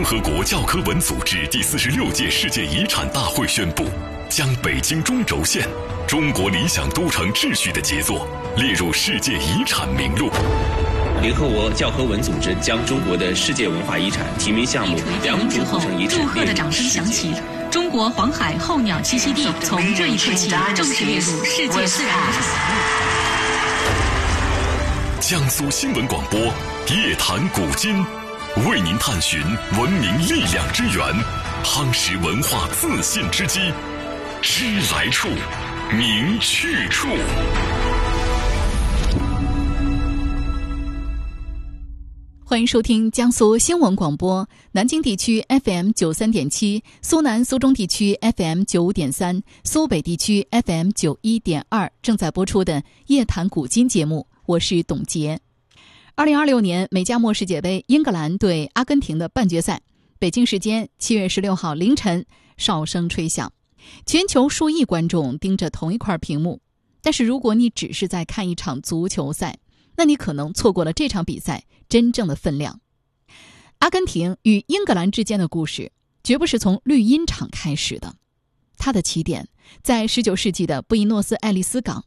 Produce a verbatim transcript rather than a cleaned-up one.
联合国教科文组织第四十六届世界遗产大会宣布，将北京中轴线中国理想都城秩序的杰作列入世界遗产名录。 联合国教科文组织将中国的世界文化遗产提名项目良渚古城遗址祝贺的掌声响起，中国黄海候鸟栖息地从这一刻起正式列入世界自然遗产名录。 江苏新闻广播夜谈古今，为您探寻文明力量之源，夯实文化自信之基。知来处，明去处。 欢迎收听江苏新闻广播，南京地区 F M 九三点七，苏南苏中地区 F M 九五点三，苏北地区 F M 九一点二，正在播出的夜谈古今节目，我是董洁。二零二六年美加墨世界杯，英格兰对阿根廷的半决赛，北京时间七月十六号凌晨，哨声吹响，全球数亿观众盯着同一块屏幕。但是如果你只是在看一场足球赛，那你可能错过了这场比赛真正的分量。阿根廷与英格兰之间的故事绝不是从绿茵场开始的，它的起点在十九世纪的布宜诺斯艾利斯港，